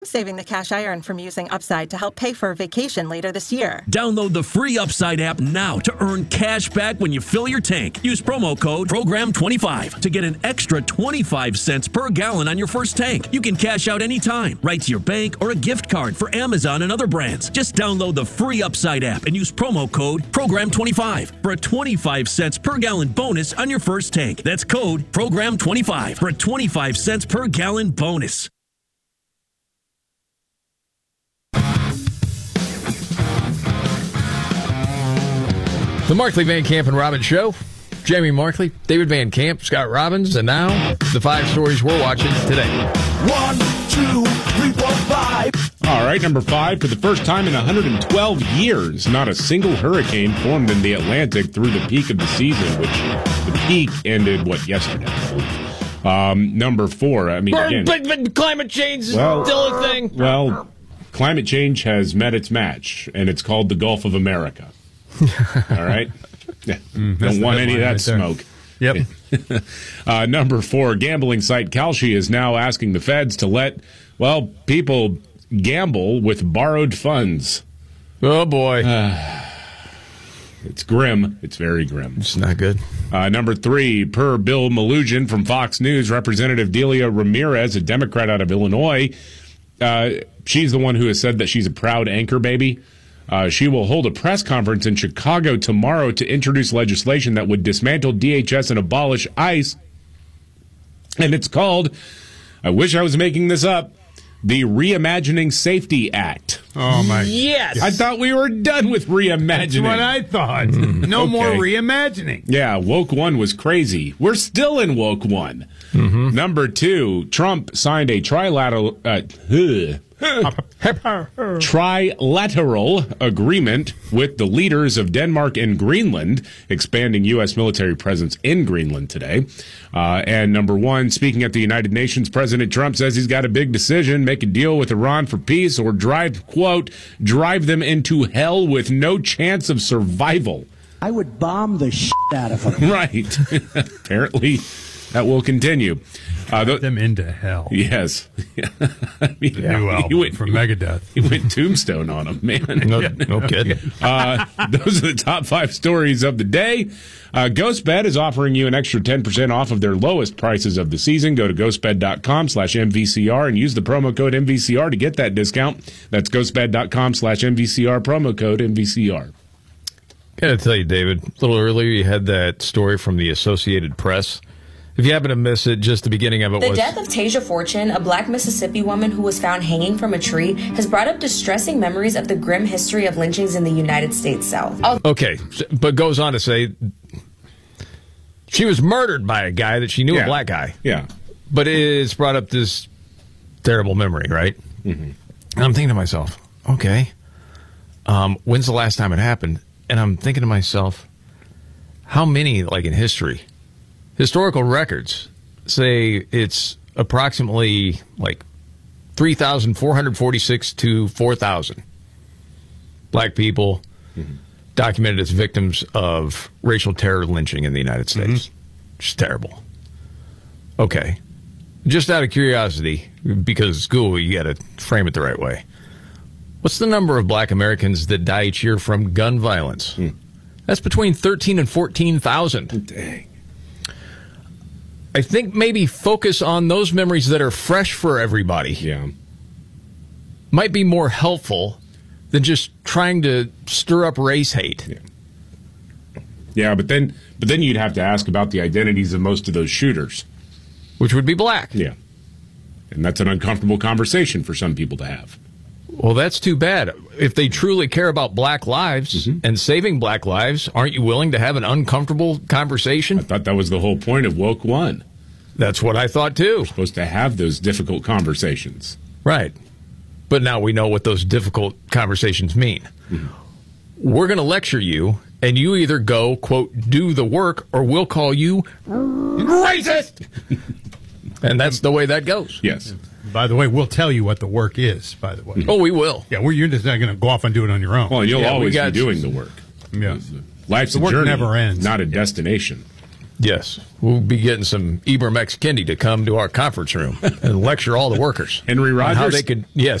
saving the cash I earn from using Upside to help pay for a vacation later this year. Download the free Upside app now to earn cash back when you fill your tank. Use promo code PROGRAM25 to get an extra 25 cents per gallon on your first tank. You can cash out anytime, right to your bank or a gift card for Amazon and other brands. Just download the free Upside app and use promo code PROGRAM25 for a 25 cents per gallon bonus on your first tank. That's code PROGRAM25 for a 25 cents per gallon bonus. The Markley, Van Camp, and Robbins Show. Jamie Markley, David Van Camp, Scott Robbins, and now the 5 stories we're watching today. 1, 2, 3, 4, 5. All right, number 5. For the first time in 112 years, not a single hurricane formed in the Atlantic through the peak of the season, which the peak ended, yesterday? Number 4. I mean, again, but climate change is still a thing. Well, climate change has met its match, and it's called the Gulf of America. All right? Yeah. Don't want any of that smoke. Yep. Number 4, gambling site Kalshi is now asking the feds to let, people gamble with borrowed funds. Oh, boy. It's grim. It's very grim. It's not good. Number 3, per Bill Malugin from Fox News, Representative Delia Ramirez, a Democrat out of Illinois, she's the one who has said that she's a proud anchor baby. She will hold a press conference in Chicago tomorrow to introduce legislation that would dismantle DHS and abolish ICE. And it's called, I wish I was making this up, the Reimagining Safety Act. Oh, my. Yes. I thought we were done with reimagining. That's what I thought. No more reimagining. Yeah, Woke One was crazy. We're still in Woke One. Mm-hmm. Number 2, Trump signed a trilateral agreement with the leaders of Denmark and Greenland, expanding U.S. military presence in Greenland today. And number 1, speaking at the United Nations, President Trump says he's got a big decision: make a deal with Iran for peace or drive them into hell with no chance of survival. I would bomb the shit out of them. Right. Apparently, that will continue. Them into hell. Yes. I mean, New album from Megadeth. He went Tombstone on them, man. No kidding. Those are the top 5 stories of the day. GhostBed is offering you an extra 10% off of their lowest prices of the season. Go to ghostbed.com/MVCR and use the promo code MVCR to get that discount. That's ghostbed.com/MVCR, promo code MVCR. Gotta tell you, David, a little earlier you had that story from the Associated Press. If you happen to miss it, just the beginning of it The death of Tasia Fortune, a black Mississippi woman who was found hanging from a tree, has brought up distressing memories of the grim history of lynchings in the United States South. Okay, but goes on to say she was murdered by a guy that she knew, a black guy. Yeah. But it's brought up this terrible memory, right? Mm-hmm. And I'm thinking to myself, okay, when's the last time it happened? And I'm thinking to myself, how many, in history, historical records say it's approximately 3,446 to 4,000 black people documented as victims of racial terror lynching in the United States. Just terrible. Okay. Just out of curiosity, because it's Google, you got to frame it the right way. What's the number of black Americans that die each year from gun violence? That's between 13 and 14,000. Dang. I think maybe focus on those memories that are fresh for everybody. Yeah. Might be more helpful than just trying to stir up race hate. Yeah, but then you'd have to ask about the identities of most of those shooters, which would be black. Yeah. And that's an uncomfortable conversation for some people to have. Well, that's too bad. If they truly care about black lives and saving black lives, aren't you willing to have an uncomfortable conversation? I thought that was the whole point of Woke One. That's what I thought, too. We're supposed to have those difficult conversations. Right. But now we know what those difficult conversations mean. We're going to lecture you, and you either go, quote, do the work, or we'll call you racist. And that's the way that goes. Yes. By the way, we'll tell you what the work is, by the way. Oh, we will. Yeah, you're just not going to go off and do it on your own. Well, you'll always be doing the work. Yeah. Life's the a work journey, never ends. not a destination. Yes. We'll be getting some Ibram X. Kendi to come to our conference room and lecture all the workers. Henry Rogers? On how they could,